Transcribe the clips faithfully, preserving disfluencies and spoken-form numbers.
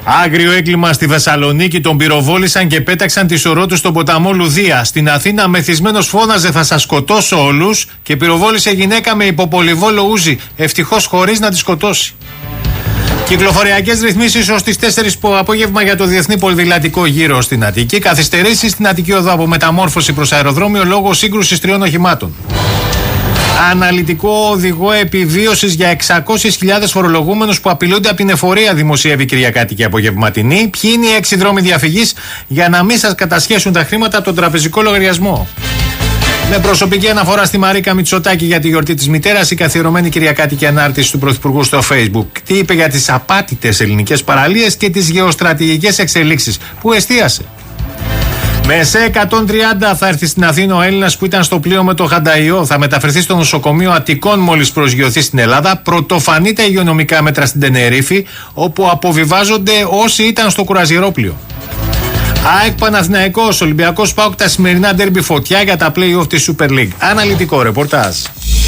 Άγριο έγκλημα στη Θεσσαλονίκη, τον πυροβόλησαν και πέταξαν τη σωρό του στον ποταμό Λουδία. Στην Αθήνα, μεθυσμένος φώναζε «Θα σας σκοτώσω όλους» και πυροβόλησε γυναίκα με υποπολιβόλο ούζι, ευτυχώς χωρίς να τη σκοτώσει. Κυκλοφοριακές ρυθμίσεις ως τις τέσσερις το απόγευμα για το Διεθνή Ποδηλατικό Γύρο στην Αττική. Καθυστερήσεις στην Αττική Οδό από μεταμόρφωση προς αεροδρόμιο λόγω σύγκρουσης τριών οχημάτων. Αναλυτικό οδηγό επιβίωσης για εξακόσιες χιλιάδες φορολογούμενους που απειλούνται από την εφορία, δημοσιεύει Κυριακάτικη Απογευματινή. Ποιοι είναι οι έξι δρόμοι διαφυγής για να μην σας κατασχέσουν τα χρήματα από τον τραπεζικό λογαριασμό. Με προσωπική αναφορά στη Μαρίκα Μητσοτάκη για τη γιορτή της μητέρας, η καθιερωμένη Κυριακάτικη ανάρτηση του Πρωθυπουργού στο Facebook. Τι είπε για τις απάτητες ελληνικές παραλίες και τις γεωστρατηγικές εξελίξεις που εστίασε. Με ΕΣΕ εκατόν τριάντα θα έρθει στην Αθήνα ο Έλληνας που ήταν στο πλοίο με το Χανταϊό. Θα μεταφερθεί στο νοσοκομείο Αττικών μόλις προσγειωθεί στην Ελλάδα. Πρωτοφανεί τα υγειονομικά μέτρα στην Τενερίφη, όπου αποβιβάζονται όσοι ήταν στο κουραζιερόπλοιο. ΑΕΚ Παναθηναϊκός, Ολυμπιακός ΠΑΟΚ, τα σημερινά ντέρμπι φωτιά για τα play-off της Super League. Αναλυτικό ρεπορτάζ.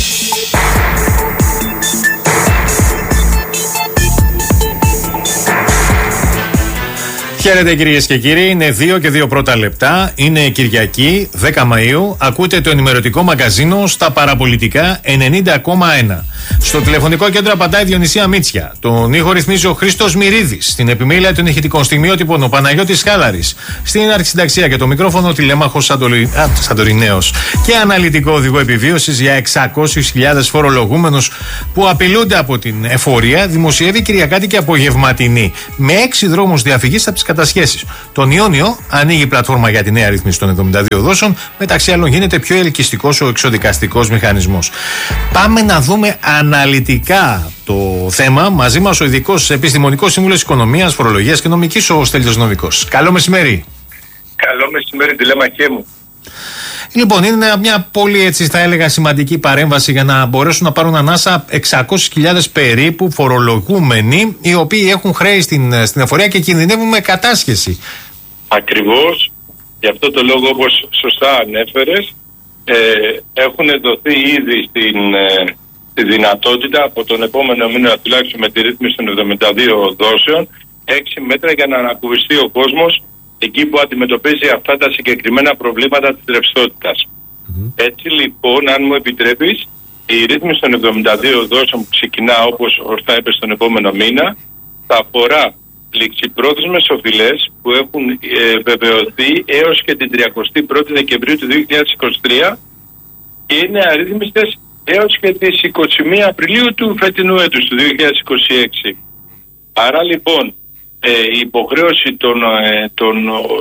Χαίρετε κυρίες και κύριοι, είναι δύο και δύο πρώτα λεπτά, είναι Κυριακή, δέκα Μαΐου, ακούτε το ενημερωτικό μαγκαζίνο στα παραπολιτικά ενενήντα κόμμα ένα. Στο τηλεφωνικό κέντρο απαντάει η Διονυσία Μίτσια, τον ήχο ρυθμίζει ο Χρήστος Μυρίδης, στην επιμέλεια των ηχητικών στιγμιότυπων ο Παναγιώτης Χάλαρης, στην αρχισυνταξία και το μικρόφωνο τηλέμαχος Σαντολι... Σαντορινέος και αναλυτικό οδηγό επιβίωσης για εξακόσιες χιλιάδες φορολογούμενους που απειλούνται από την εφορία, δημοσιεύει Κυριακάτικη Απογευματινή με έξι δρόμους διαφυγής από τις κατασχέσεις. Τον Ιόνιο ανοίγει η πλατφόρμα για τη νέα ρύθμιση των εβδομήντα δύο δόσεων, μεταξύ άλλων γίνεται πιο ελκυστικός ο εξοδικαστικός μηχανισμός. Πάμε να δούμε αναλυτικά το θέμα. Μαζί μας ο ειδικός επιστημονικός σύμβουλος Οικονομίας, Φορολογίας και Νομικής, ο Στέλιος Νοβικός. Καλό μεσημέρι. Καλό μεσημέρι, τηλέμαχέ μου. Λοιπόν, είναι μια πολύ, έτσι θα έλεγα, σημαντική παρέμβαση για να μπορέσουν να πάρουν ανάσα εξακόσιες χιλιάδες περίπου φορολογούμενοι, οι οποίοι έχουν χρέη στην, στην εφορία και κινδυνεύουν με κατάσχεση. Ακριβώς. Γι' αυτό το λόγο, όπως σωστά ανέφερες, ε, έχουν δοθεί ήδη στην, ε, τη δυνατότητα από τον επόμενο μήνα, τουλάχιστον με τη ρύθμιση των εβδομήντα δύο δόσεων, έξι μέτρα για να ανακουφιστεί ο κόσμος εκεί που αντιμετωπίζει αυτά τα συγκεκριμένα προβλήματα της ρευστότητας. Mm-hmm. Έτσι λοιπόν, αν μου επιτρέπεις, η ρύθμιση των εβδομήντα δύο δόσεων που ξεκινά, όπως ορθά είπε, στον επόμενο μήνα, θα αφορά ληξιπρόθεσμες οφειλές που έχουν ε, βεβαιωθεί έως και την τριαντά πρώτη Δεκεμβρίου του δύο χιλιάδες είκοσι τρία και είναι αρρύθμιστες έως και τις είκοσι μία Απριλίου του φετινού έτους, του δύο χιλιάδες είκοσι έξι. Άρα λοιπόν, Ε, η υποχρέωση των, ε, των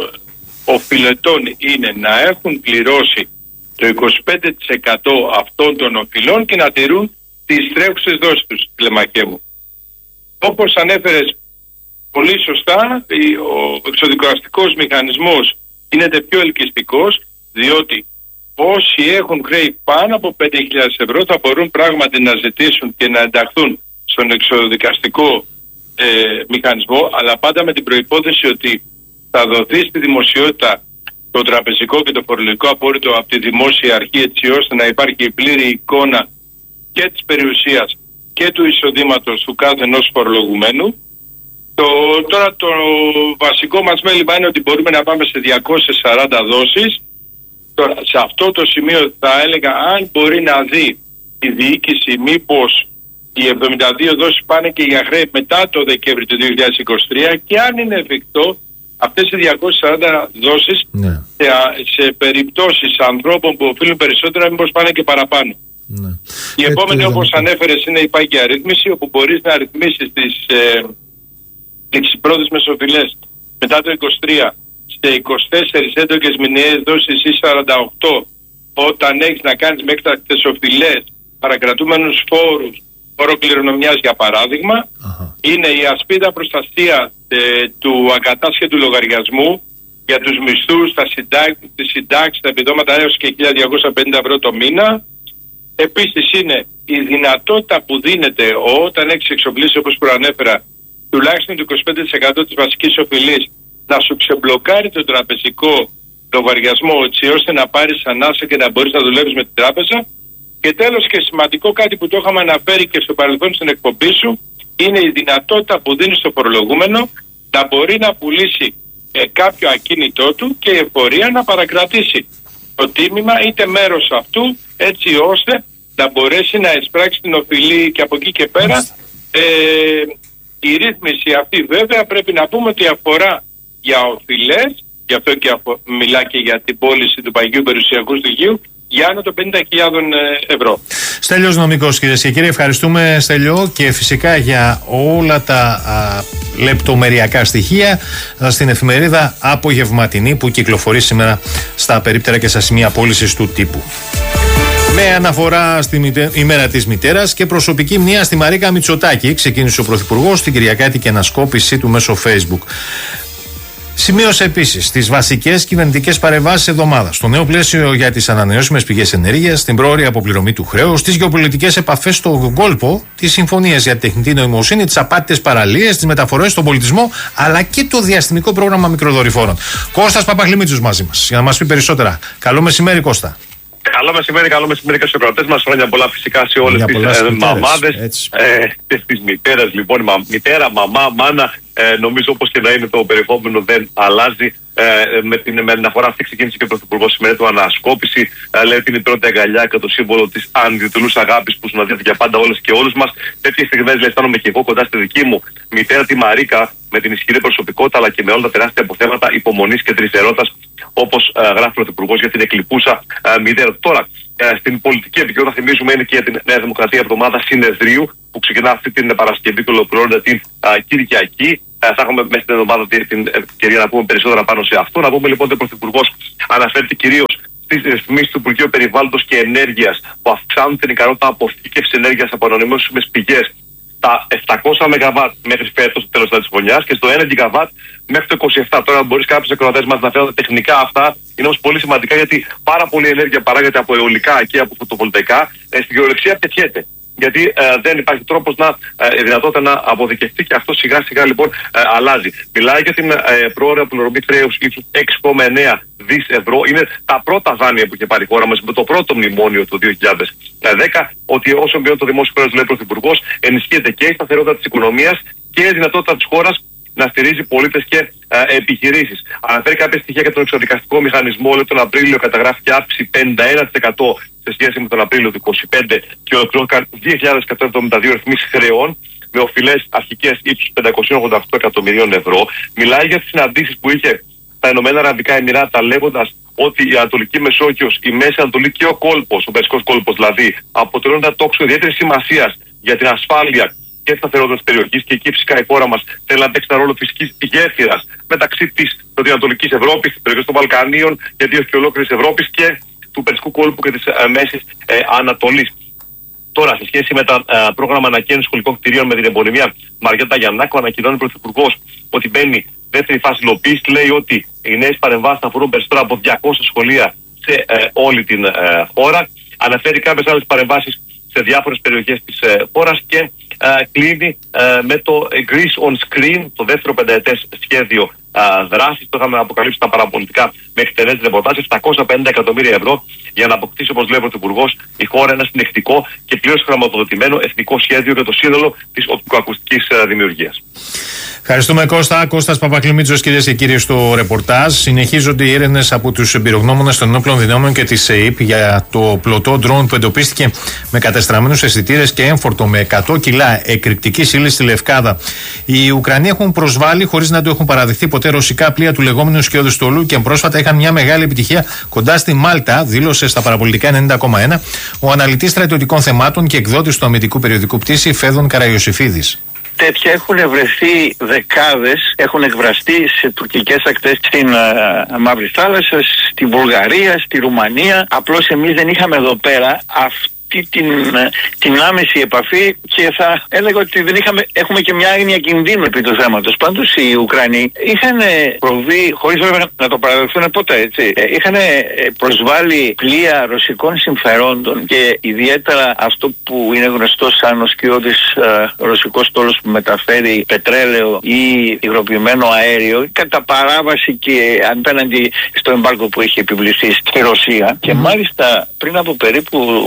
οφειλετών είναι να έχουν πληρώσει το είκοσι πέντε τοις εκατό αυτών των οφειλών και να τηρούν τις τρέχουσες δόσεις τους, τηλεμαχέ μου. Όπως ανέφερες πολύ σωστά, ο εξοδικαστικός μηχανισμός γίνεται πιο ελκυστικός, διότι όσοι έχουν χρέη πάνω από πέντε χιλιάδες ευρώ θα μπορούν πράγματι να ζητήσουν και να ενταχθούν στον εξοδικαστικό Ε, μηχανισμό, αλλά πάντα με την προϋπόθεση ότι θα δοθεί στη δημοσιότητα το τραπεζικό και το φορολογικό απόρριτο από τη δημόσια αρχή, έτσι ώστε να υπάρχει η πλήρη εικόνα και της περιουσίας και του εισοδήματος του κάθε ενός φορολογουμένου. Το, τώρα το βασικό μας μέλημα είναι ότι μπορούμε να πάμε σε διακόσιες σαράντα δόσεις. Τώρα, σε αυτό το σημείο θα έλεγα, αν μπορεί να δει η διοίκηση μήπως οι εβδομήντα δύο δόσεις πάνε και για χρέη μετά το Δεκέμβρη του δύο χιλιάδες είκοσι τρία και αν είναι εφικτό αυτές οι διακόσιες σαράντα δόσεις ναι. σε, σε περιπτώσεις ανθρώπων που οφείλουν περισσότερα μήπως πάνε και παραπάνω. Ναι. Η Έτσι επόμενη είδαμε. Όπως ανέφερες είναι η πάγια αρρύθμιση, όπου μπορείς να αρρυθμίσεις τις ε, ληξιπρόθεσμες οφειλές μετά το είκοσι τρία σε είκοσι τέσσερις έντοκες μηνιαίες δόσεις ή σαράντα οκτώ όταν έχεις να κάνεις με έκτακτες οφειλές, παρακρατούμενους φόρους, φόρο κληρονομιάς για παράδειγμα. Αχα. Είναι η ασπίδα προστασία ε, του ακατάσχετου λογαριασμού για τους μισθούς, τα συντάξεις, τις συντάξεις, τα επιδόματα έως και χίλια διακόσια πενήντα ευρώ το μήνα. Επίσης είναι η δυνατότητα που δίνεται όταν έχεις εξοπλίσει, όπως προανέφερα, τουλάχιστον το είκοσι πέντε τοις εκατό της βασικής οφειλής, να σου ξεμπλοκάρει το τραπεζικό λογαριασμό, έτσι ώστε να πάρεις ανάσα και να μπορείς να δουλεύεις με την τράπεζα. Και τέλος και σημαντικό, κάτι που το είχαμε αναφέρει και στο παρελθόν στην εκπομπή σου, είναι η δυνατότητα που δίνει στο φορολογούμενο να μπορεί να πουλήσει ε, κάποιο ακίνητό του και η εφορία να παρακρατήσει το τίμημα είτε μέρος αυτού, έτσι ώστε να μπορέσει να εισπράξει την οφειλή και από εκεί και πέρα. Ε, η ρύθμιση αυτή βέβαια πρέπει να πούμε ότι αφορά για οφειλές, γι' αυτό και αφο, μιλά και για την πώληση του παγιού περιουσιακού στοιχείου για άνω των πενήντα χιλιάδες ευρώ. Στέλιος Νομικός, κυρίες και κύριοι, ευχαριστούμε Στέλιο και φυσικά για όλα τα α, λεπτομεριακά στοιχεία α, στην εφημερίδα Απογευματινή που κυκλοφορεί σήμερα στα περίπτερα και στα σημεία πώλησης του τύπου. Με αναφορά στη μητε... ημέρα της μητέρας και προσωπική μνήμα στη Μαρίκα Μητσοτάκη, ξεκίνησε ο Πρωθυπουργός την Κυριακάτικη ανασκόπησή του μέσω Facebook. Σημείωσε επίσης τις βασικές κυβερνητικές παρεμβάσεις εβδομάδας, στο νέο πλαίσιο για τις ανανεώσιμες πηγές ενέργειας, την πρόωρη αποπληρωμή του χρέους, τις γεωπολιτικές επαφές στον κόλπο, τις συμφωνίες για τεχνητή νοημοσύνη, τις απάτητες παραλίες, τις μεταφορές στον πολιτισμό, αλλά και το διαστημικό πρόγραμμα μικροδορυφόρων. Κώστας Παπαχλημίτσος μαζί μας για να μας πει περισσότερα. Καλό μεσημέρι, Κώστα. Καλό μεσημέρι, καλό μεσημέρι και στους ακροατές μας. Χρόνια πολλά φυσικά σε όλες τις ε, μαμάδες ε, και στις μητέρες. Λοιπόν, μα, μητέρα, μαμά, μάνα, ε, νομίζω όπως και να είναι το περιεχόμενο δεν αλλάζει. Ε, με την με αναφορά αυτή ξεκίνησε και ο Πρωθυπουργός σήμερα του ανασκόπηση. Ε, λέει ότι είναι η πρώτη αγκαλιά και το σύμβολο της ανδιωτελούς αγάπης που συναντιέται για πάντα όλες και όλους μας. Τέτοιες στιγμές λέει, αισθάνομαι και εγώ κοντά στη δική μου μητέρα τη Μαρίκα, με την ισχυρή προσωπικότητα αλλά και με όλα τα τεράστια αποθέματα υπομονής και τριστερότητας, όπως ε, γράφει ο Πρωθυπουργός για την εκλειπούσα ε, μητέρα. Τώρα, ε, στην πολιτική επικαιρότητα θυμίζουμε είναι και για την Νέα Δημοκρατία εβδομάδα συνεδρίου που ξεκινά αυτή την Παρασκευή και ολοκληρώνεται την ε, Κυριακή. Ε, θα έχουμε μέσα στην εβδομάδα την ευκαιρία να πούμε περισσότερα πάνω σε αυτό. Να πούμε λοιπόν ότι ο Πρωθυπουργός αναφέρεται κυρίως στις ρυθμίσεις του Υπουργείου Περιβάλλοντος και Ενέργειας που αυξάνουν την ικανότητα αποθήκευσης ενέργειας από ανανεώσιμες πηγές στα επτακόσια μεγαβάτ μέχρι φέτος το τέλος της χρονιάς και στο ένα γιγαβάτ μέχρι το είκοσι επτά. Τώρα μπορείς κάποιους ακροατές μας να φαίνονται τεχνικά αυτά, είναι όμως πολύ σημαντικά γιατί πάρα πολλή ενέργεια παράγεται από αιωλικά και από φωτοβολταϊκά, ε, στην κυριολεξία πετιέται. Γιατί ε, δεν υπάρχει τρόπος να ε, δυνατότητα να αποδικευτεί και αυτό σιγά σιγά λοιπόν ε, αλλάζει. Μιλάει για την ε, πρόωρη αποπληρωμή χρέους ύψους έξι κόμμα εννέα δισεκατομμύρια ευρώ. Είναι τα πρώτα δάνεια που είχε πάρει η χώρα μας με το πρώτο μνημόνιο του δύο χιλιάδες δέκα. Ότι όσο μειώνει το δημόσιο χρέος, λέει ο Πρωθυπουργός, ενισχύεται και η σταθερότητα της οικονομίας και η δυνατότητα της χώρας να στηρίζει πολίτες και ε, επιχειρήσεις. Αναφέρει κάποια στοιχεία για τον εξοδικαστικό μηχανισμό. Λέει τον Απρίλιο καταγράφηκε αύξηση πενήντα ένα τοις εκατό σε σχέση με τον Απρίλιο του είκοσι πέντε και ολοκληρώθηκαν δύο χιλιάδες εκατόν εβδομήντα δύο ρυθμίσεις χρεών με οφειλές αρχικές ύψους πεντακόσια ογδόντα οκτώ εκατομμυρίων ευρώ. Μιλάει για τις συναντήσεις που είχε στα Ηνωμένα Αραβικά Εμιράτα, λέγοντας ότι η Ανατολική Μεσόγειος, η Μέση Ανατολή και ο κόλπος, ο Περσικός κόλπος δηλαδή, αποτελούν ένα τόξο ιδιαίτερης σημασίας για την ασφάλεια και τη σταθερότητα της περιοχής και εκεί φυσικά η χώρα μας θέλει να παίξει ένα ρόλο φυσικής γέφυρας μεταξύ της Νοτιοανατολικής Ευρώπης, της περιοχής των Βαλκανίων, γιατί όχι και ολόκληρης Ευρώπης και του Περσικού κόλπου και της ε, Μέσης ε, Ανατολής. Τώρα, σε σχέση με το ε, πρόγραμμα ανακαίνησης σχολικών κτηρίων με την εμπολεμία Μαριέτα Γιαννάκου, ανακοινώνει ο Πρωθυπουργός ότι μπαίνει δεύτερη φάση υλοποίησης. Λέει ότι οι νέες παρεμβάσεις θα αφορούν περισσότερα από διακόσια σχολεία σε ε, όλη την ε, χώρα. Αναφέρει κάποιες άλλες παρεμβάσεις σε διάφορες περιοχές της ε, χώρας και ε, κλείνει ε, με το Greece on Screen, το δεύτερο πενταετές σχέδιο ε, δράσης. Το είχαμε αποκαλύψει στα παραπολιτικά με εκτενές ρεπορτάζ, επτακόσια πενήντα εκατομμύρια ευρώ για να αποκτήσει, όπως λέει ο Πρωθυπουργός, η χώρα ένα συνεκτικό και πλήρως χρηματοδοτημένο εθνικό σχέδιο για το σύνολο της οπτικοακουστικής ε, δημιουργίας. Ευχαριστούμε, Κώστα. Κώστας Παπαχλημίτσος, κυρίες και κύριοι, στο ρεπορτάζ. Συνεχίζονται οι έρευνες από τους εμπειρογνώμονες των ενόπλων δυνάμεων και της ΕΕΠ για το πλωτό ντρόουν που εντοπίστηκε με κατεστραμμένους αισθητήρες και έμφορτο με εκατό κιλά εκρηκτικής ύλης στη Λευκάδα. Οι Ουκρανοί έχουν προσβάλει, χωρίς να το έχουν παραδεχθεί ποτέ, ρωσικά πλοία του λεγόμενου σκιώδους στολού και πρόσφατα είχαν μια μεγάλη επιτυχία κοντά στη Μάλτα, δήλωσε στα παραπολιτικά ενενήντα κόμμα ένα ο αναλυτής στρατιωτικών θεμάτων και εκδότης του αμυντικού περιοδικού Πτήση Φέδων Καραϊωσιφίδης. Τέτοια έχουν βρεθεί δεκάδες, έχουν εκβραστεί σε τουρκικές ακτές στην uh, Μαύρη Θάλασσα, στη Βουλγαρία, στη Ρουμανία. Απλώς εμείς δεν είχαμε εδώ πέρα αυτή την, την άμεση επαφή και θα έλεγα ότι δεν είχαμε, έχουμε και μια άγνοια κινδύνου επί του θέματος. Πάντως οι Ουκρανοί είχαν προβεί, χωρίς βέβαια να το παραδεχθούν ποτέ, έτσι, είχαν προσβάλει πλοία ρωσικών συμφερόντων και ιδιαίτερα αυτό που είναι γνωστό σαν ο σκιώδης uh, ρωσικός στόλος που μεταφέρει πετρέλαιο ή υγροποιημένο αέριο κατά παράβαση και απέναντι στο εμπάργκο που είχε επιβληθεί στη Ρωσία. Mm. Και μάλιστα πριν από περίπου σαράντα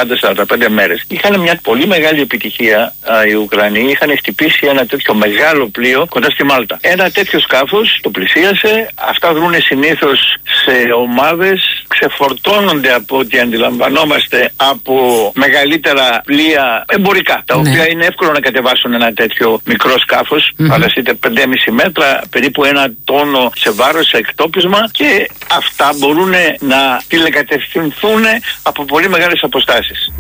σαράντα με σαράντα πέντε μέρες. Είχαν μια πολύ μεγάλη επιτυχία α, οι Ουκρανοί, είχαν χτυπήσει ένα τέτοιο μεγάλο πλοίο κοντά στη Μάλτα. Ένα τέτοιο σκάφος το πλησίασε, αυτά δρούν συνήθως σε ομάδες, ξεφορτώνονται από ό,τι αντιλαμβανόμαστε από μεγαλύτερα πλοία εμπορικά, τα ναι. οποία είναι εύκολο να κατεβάσουν ένα τέτοιο μικρό σκάφος, mm-hmm. φανταστείτε πέντε κόμμα πέντε μέτρα, περίπου ένα τόνο σε βάρος, σε εκτόπισμα, και αυτά μπορούν να τηλεκατευθυνθούν από πολύ μεγάλες αποστάσεις.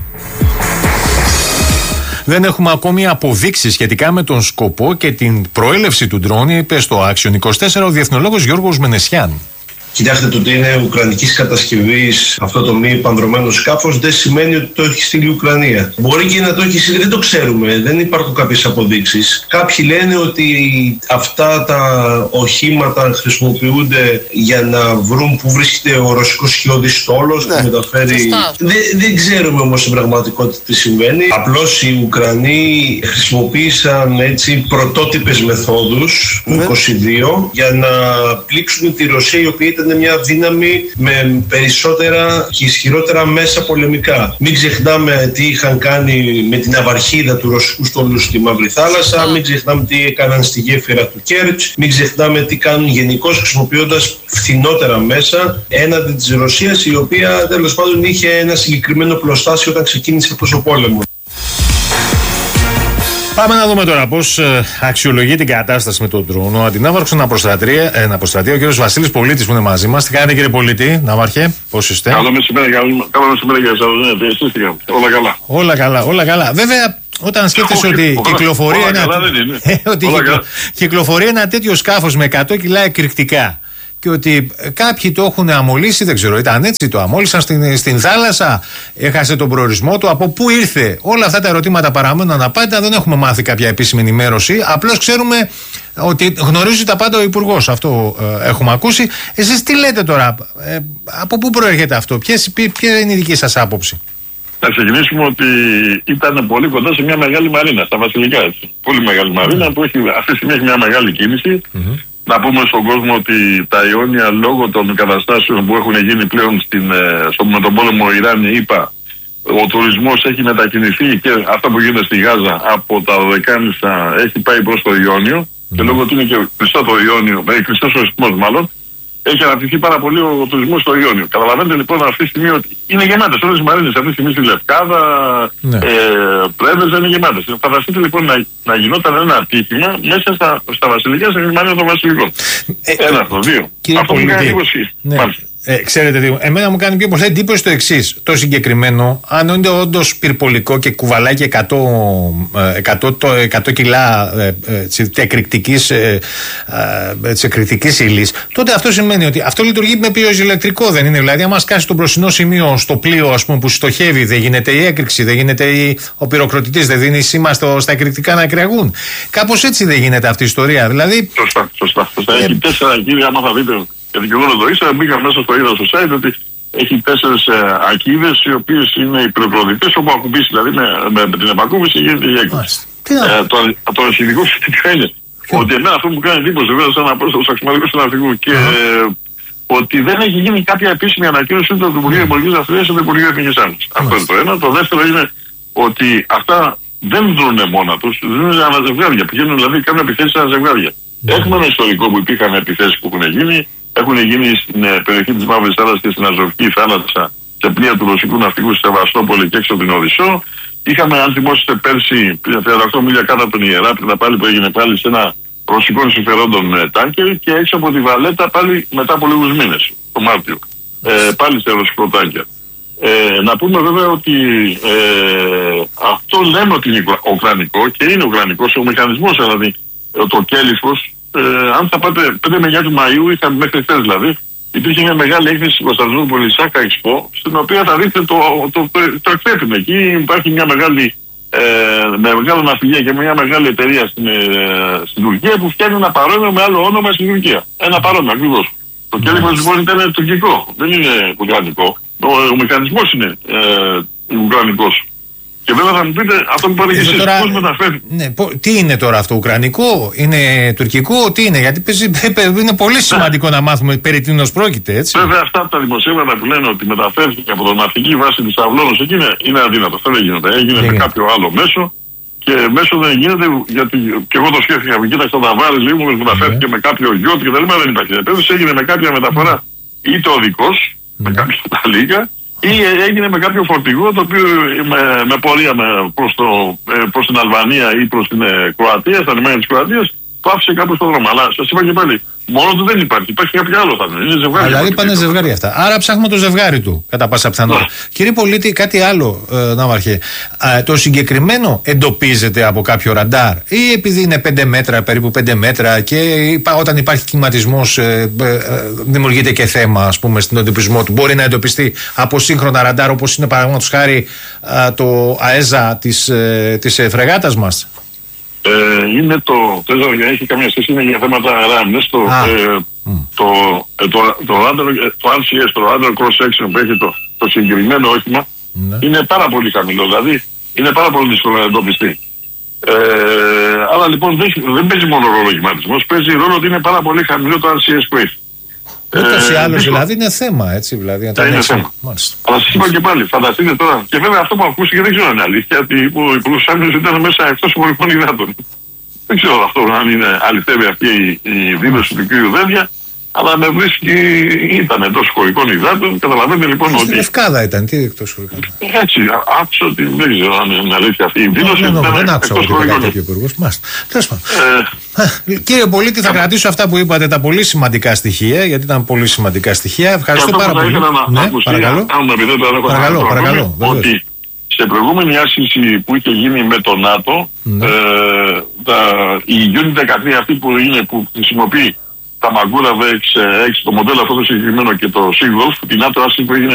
Δεν έχουμε ακόμη αποδείξεις σχετικά με τον σκοπό και την προέλευση του ντρόν, είπε στο Action είκοσι τέσσερα ο διεθνολόγος Γιώργος Μενεσιάν. Κοιτάξτε, το ότι είναι ουκρανικής κατασκευής αυτό το μη πανδρομένο σκάφος δεν σημαίνει ότι το έχει στείλει η Ουκρανία. Μπορεί και να το έχει στείλει, δεν το ξέρουμε, δεν υπάρχουν κάποιες αποδείξεις. Κάποιοι λένε ότι αυτά τα οχήματα χρησιμοποιούνται για να βρουν που βρίσκεται ο ρωσικός σκιώδης στόλος που μεταφέρει. Δεν, δεν ξέρουμε όμως στην πραγματικότητα τι συμβαίνει. Απλώς οι Ουκρανοί χρησιμοποίησαν έτσι πρωτότυπες μεθόδους το είκοσι δύο για να πλήξουν τη Ρωσία, η οποία ήταν μια δύναμη με περισσότερα και ισχυρότερα μέσα πολεμικά. Μην ξεχνάμε τι είχαν κάνει με την αυαρχίδα του ρωσικού στόλου στη Μαύρη Θάλασσα, μην ξεχνάμε τι έκαναν στη γέφυρα του Κέρτς, μην ξεχνάμε τι κάνουν γενικώς χρησιμοποιώντας φθηνότερα μέσα έναντι της Ρωσίας, η οποία τέλος πάντων είχε ένα συγκεκριμένο πλωστάσιο όταν ξεκίνησε αυτός ο πόλεμος. Πάμε να δούμε τώρα πώς αξιολογεί την κατάσταση με τον ντρόν ο αντινάβαρχος αναποστρατεία, ο κ. Βασίλης Πολίτης, που είναι μαζί μας. Τι κάνετε, κύριε Πολίτη, ναύαρχε, πώς είστε? Καλό μεσημέρι, καλό μεσημέρι για εσάς. Όλα καλά. Όλα καλά, όλα καλά. Βέβαια, όταν σκέφτεσαι ότι κυκλοφορεί ένα, ότι κυκλοφορεί ένα τέτοιο σκάφος με εκατό κιλά εκρηκτικά και ότι κάποιοι το έχουν αμολύσει, δεν ξέρω, ήταν έτσι, το αμόλυσαν στην, στην θάλασσα, έχασε τον προορισμό του, από πού ήρθε, όλα αυτά τα ερωτήματα παραμένουν αναπάντητα, δεν έχουμε μάθει κάποια επίσημη ενημέρωση, απλώς ξέρουμε ότι γνωρίζει τα πάντα ο Υπουργός, αυτό ε, έχουμε ακούσει. Εσείς τι λέτε τώρα, ε, από πού προέρχεται αυτό, ποιες, ποια είναι η δική σας άποψη? Θα ξεκινήσουμε ότι ήταν πολύ κοντά σε μια μεγάλη μαρίνα, στα Βασιλικά, έτσι. Πολύ μεγάλη μαρίνα που έχει, αυτή τη στιγμή έχει μια μεγάλη κίνηση. Mm-hmm. Να πούμε στον κόσμο ότι τα Ιόνια, λόγω των καταστάσεων που έχουν γίνει πλέον στην, στο, με τον πόλεμο Ιράν-ΗΠΑ, ο τουρισμός έχει μετακινηθεί και αυτά που γίνεται στη Γάζα από τα Δωδεκάνησα έχει πάει προς το Ιόνιο. Mm. Και λόγω ότι είναι και κλειστό το Ιόνιο, ε, κλειστός ο ρυθμός μάλλον, έχει αναπτυχθεί πάρα πολύ ο τουρισμός στο Ιόνιο. Καταλαβαίνετε λοιπόν αυτή τη στιγμή ότι είναι γεμάτες όλες οι μαρίνες. Αυτή τη στιγμή στη Λευκάδα, ναι. ε, Πρέβεζα είναι γεμάτες. Φανταστείτε λοιπόν να, να γινόταν ένα ατύχημα μέσα στα, στα Βασιλικά, σε μαρίνα των Βασιλικών. Ε, ένα αυτό, δύο. Αυτό που κάνει εντύπωση. Ναι. Ε, ξέρετε τι, εμένα μου κάνει πιο πολύ εντύπωση το εξής. Το συγκεκριμένο, αν είναι όντως πυρπολικό και κουβαλάει και εκατό κιλά εκρηκτικής ύλης, τότε αυτό σημαίνει ότι αυτό λειτουργεί με πυροζηλεκτρικό, δεν είναι? Δηλαδή, αν μας κάσει το μπροστινό σημείο στο πλοίο, ας πούμε, που στοχεύει, δεν γίνεται η έκρηξη, δεν γίνεται η, ο πυροκροτητής, δεν δίνει σήμα στο, στα εκρηκτικά να εκραγούν. Κάπως έτσι δεν γίνεται αυτή η ιστορία. Δηλαδή, σωστά, σωστά. σωστά. Ε, Έχει τέσσερα, κύριε, άμα θα δείτε. Και δικαιολογώ το ίσα, μπήκα μέσα στο είδα στο site ότι έχει τέσσερις ε, ακίδες οι οποίες είναι οι πυροκροτητές, όπου ακουμπήσει, δηλαδή με, με, με την επακούμπηση γίνεται η έκρηξη. Ε, το, το αρχιδικό φυσικά είναι ότι εμένα αυτό που μου κάνει εντύπωση, βέβαια, σαν απόστολος αξιωματικός του ναυτικού και ε, ότι δεν έχει γίνει κάποια επίσημη ανακοίνωση ούτε από το Υπουργείο Εμπορικής Ναυτιλίας ούτε από το Υπουργείο Εθνικής Άμυνας. Αυτό είναι το ένα. Το δεύτερο είναι ότι αυτά δεν δρούν μόνα τους, δρούν αναζευγάρια. Πηγαίνουν δηλαδή κάνουν επιθέσεις σε αναζευγάρια. Έχουμε ένα ιστορικό που υπήρχαν επιθέσεις που έχουν γίνει. Έχουν γίνει στην ε, περιοχή της Μαύρης Θάλασσας και στην Αζωβική θάλασσα σε πλοία του ρωσικού ναυτικού στη Σεβαστόπολη και έξω από την Οδυσσό. Είχαμε, αν θυμόσαστε, πέρσι τριάντα οκτώ μίλια κάτω από την Ιεράπετρα πάλι που έγινε πάλι σε ένα ρωσικών συμφερόντων ε, τάνκερ και έξω από τη Βαλέτα πάλι μετά από λίγους μήνες, το Μάρτιο. Ε, πάλι σε ρωσικό τάνκερ. Ε, να πούμε βέβαια ότι ε, αυτό λέμε ότι είναι ουκρανικό και είναι ουκρανικός ο μηχανισμός, δηλαδή το κέλυφος. Ε, αν θα πάτε πέντε με εννιά του Μαΐου, είχαμε μέχρι χθες δηλαδή, υπήρχε μια μεγάλη έκθεση στην Κωνσταντινούπολη, Σάκα Εξπο, στην οποία θα δείτε το, το, το, το εκθέτουν. Εκεί υπάρχει μια μεγάλη, ε, με μεγάλο ναυπηγεία και μια μεγάλη εταιρεία στην, ε, στην Τουρκία που φτιάχνει ένα παρόμοιο με άλλο όνομα στην Τουρκία. Ένα παρόμοιο ακριβώς. Το κέλυφος λοιπόν ήταν τουρκικό, δεν είναι ουκρανικό. Ο, ο μηχανισμός είναι ε, ουκρανικός. Και βέβαια θα μου πείτε αυτό που είπατε και εσείς, πώς μεταφέρει. Ναι, τι είναι τώρα αυτό, ουκρανικό, είναι τουρκικό, τι είναι, γιατί είναι πολύ σημαντικό να μάθουμε περί τίνος πρόκειται, έτσι. Βέβαια αυτά τα δημοσίευματα που λένε ότι μεταφέρθηκε από τον ναυτική βάση της Αυλώνος, εκεί είναι, είναι αδύνατο, αυτό δεν γίνεται. Έγινε με κάποιο άλλο μέσο και μέσο δεν γίνεται, γιατί και εγώ το σκέφτηκα, κοίταξα τα βάρη λίγο, μεταφέρθηκε με κάποιο γιότ και τα λοιπά, δεν υπάρχει επένδυση, έγινε με κάποια μεταφορά είτε οδικός, με κάποια ταλίκα, ή έγινε με κάποιο φορτηγό το οποίο με, με πορεία με, προς, το, προς την Αλβανία ή προς την ε, Κροατία, στα λιμάνια της Κροατίας, το άφησε κάπου στον δρόμο. Αλλά σας είπα και πάλι, μόνο του δεν υπάρχει. Υπάρχει κάποιο άλλο θα είναι. Είναι ζευγάρι. Αλλά είπανε ζευγάρι αυτά. Άρα ψάχνουμε το ζευγάρι του, κατά πάσα πιθανότητα. Κύριε Πολίτη, κάτι άλλο, ε, Ναύαρχε. Ε, το συγκεκριμένο εντοπίζεται από κάποιο ραντάρ, ή επειδή είναι πέντε μέτρα, περίπου πέντε μέτρα, και υπά, όταν υπάρχει κυματισμός ε, ε, ε, δημιουργείται και θέμα, ας πούμε, στην εντοπισμό του. Μπορεί να εντοπιστεί από σύγχρονα ραντάρ, όπως είναι παραδείγματος χάρη ε, το ΑΕΖΑ της, ε, της ε, φρεγάτας μας. Ε, είναι το, το έχει καμία σχέση, είναι για θέματα ράμνες, το, ε, mm. το, ε, το, το, το, το αρ σι ες, το Radar Cross Section που έχει το, το συγκεκριμένο όχημα, mm. είναι πάρα πολύ χαμηλό, δηλαδή είναι πάρα πολύ δύσκολο να εντοπιστεί. Ε, αλλά λοιπόν δεν, δεν παίζει μόνο ρόλο γυματισμός, παίζει ρόλο ότι είναι πάρα πολύ χαμηλό το αρ σι ες που έχει. Ούτως ή άλλως δηλαδή είναι θέμα, έτσι, δηλαδή. Να είναι θέμα. Αλλά σας είπα και πάλι, φανταστείτε τώρα, και βέβαια αυτό που ακούστηκε δεν ξέρω αν είναι αλήθεια, ότι ο Υπουργός Άμυνας ήταν μέσα εκτός χωρικών υδάτων. Δεν ξέρω αυτό αν είναι αληθεύει αυτή η, η δήλωση του κ. Δένδια, αλλά με βρίσκει, ήταν εντός χωρικών υδάτων. Καταλαβαίνετε λοιπόν ότι. Στην Λευκάδα ήταν, τι εκτός χωρικών. Έτσι, άκουσα ότι δεν ξέρω αν είναι αλήθεια αυτή η δήλωση. Δεν άκουσα ότι ήταν τέτοιο Υπουργός. Κύριε Πολίτη, θα κρατήσω αυτά που είπατε, τα πολύ σημαντικά στοιχεία, γιατί ήταν πολύ σημαντικά στοιχεία. Ευχαριστώ πάρα πολύ. Παρακαλώ. Παρακαλώ, παρακαλώ. Ότι σε προηγούμενη άσκηση που είχε γίνει με το ΝΑΤΟ, η Unit δεκατρία αυτή που είναι που χρησιμοποιεί τα Magura βι εξ έξι, το μοντέλο αυτό το συγκεκριμένο και το Seagulf, την ΝΑΤΟ άσκηση που έγινε